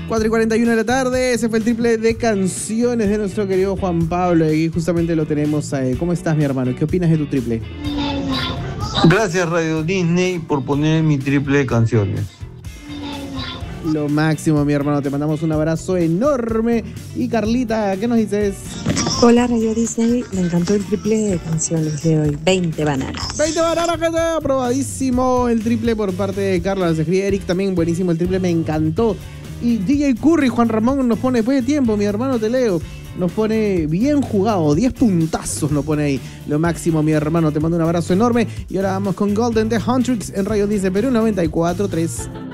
4:41 de la tarde, ese fue el triple de canciones de nuestro querido Juan Pablo y justamente lo tenemos ahí. ¿Cómo estás, mi hermano? ¿Qué opinas de tu triple? Gracias Radio Disney por poner mi triple de canciones. Lo máximo, mi hermano, te mandamos un abrazo enorme. Y Carlita, ¿qué nos dices? Hola Radio Disney, me encantó el triple de canciones de hoy, 20 bananas. 20 bananas, gente, aprobadísimo el triple por parte de Carla. Nos escribe Eric también, buenísimo el triple, me encantó. Y DJ Curry, Juan Ramón nos pone, después de tiempo, mi hermano, te leo. Nos pone bien jugado, 10 puntazos nos pone ahí. Lo máximo, mi hermano, te mando un abrazo enorme. Y ahora vamos con Golden The Huntrix en Radio Disney Perú 94.3.